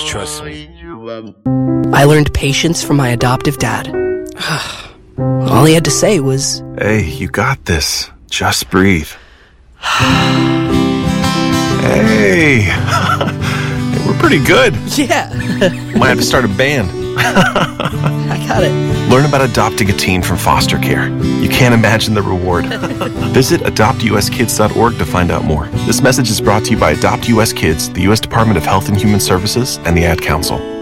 Trust me. I learned patience from my adoptive dad. All he had to say was, "Hey, you got this. Just breathe." Hey, we're pretty good. yeah, Might have to start a band. I got it. Learn about adopting a teen from foster care. You can't imagine the reward. Visit adoptuskids.org to find out more. This message is brought to you by Adopt US Kids, the U.S. Department of Health and Human Services, and the Ad Council.